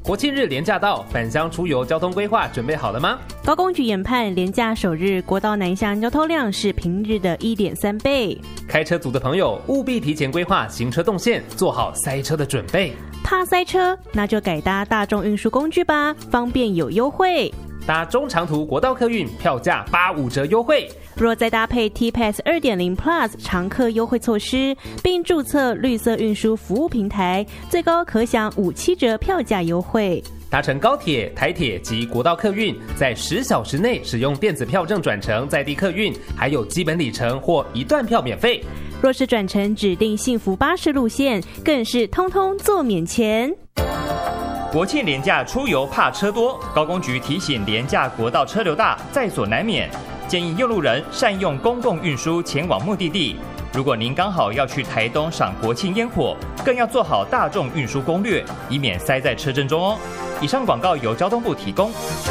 国庆日连假到，返乡出游交通规划准备好了吗？ 高公局研判，连假首日国道南向交通量是平日的 1.3 倍。 开车族的朋友务必提前规划行车动线，做好塞车的准备。 怕塞车，那就改搭大众运输工具吧，方便有优惠。 搭中长途国道客运，票价85折优惠。 若再搭配 T-Pass 2.0 Plus 常客优惠措施，并注册绿色运输服务平台，最高可享5-7折票价优惠。 搭乘高铁、台铁及国道客运，在10小时内使用电子票证转乘在地客运，还有基本里程或一段票免费。 若是转乘指定幸福巴士路线，更是通通做免钱。 国庆连假出游怕车多，高公局提醒连假国道车流大，在所难免，建议用路人善用公共运输前往目的地。如果您刚好要去台东赏国庆烟火，更要做好大众运输攻略，以免塞在车阵中哦。以上广告由交通部提供。